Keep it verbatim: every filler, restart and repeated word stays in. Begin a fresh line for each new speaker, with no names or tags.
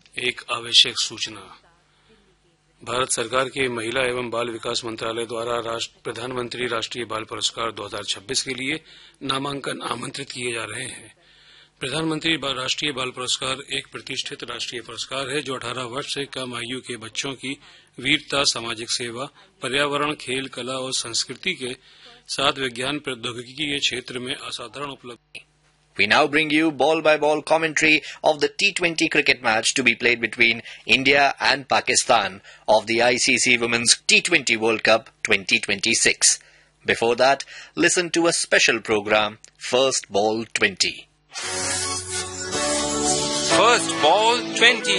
एक आवश्यक सूचना। भारत सरकार के महिला एवं बाल विकास मंत्रालय द्वारा राष्ट्र प्रधानमंत्री राष्ट्रीय बाल पुरस्कार दो हज़ार छब्बीस के लिए नामांकन आमंत्रित किए जा रहे हैं। प्रधानमंत्री राष्ट्रीय बाल पुरस्कार एक प्रतिष्ठित राष्ट्रीय पुरस्कार है जो अठारह वर्ष से कम आयु के बच्चों की वीरता, सामाजिक सेवा, पर्यावरण, खेल, कला और संस्कृति के साथ विज्ञान प्रौद्योगिकी के क्षेत्र में असाधारण उपलब्धि।
We now bring you ball-by-ball commentary of the T twenty cricket match to be played between India and Pakistan of the I C C Women's T twenty World Cup twenty twenty-six. Before that, listen to a special program, First Ball twenty.
First Ball twenty.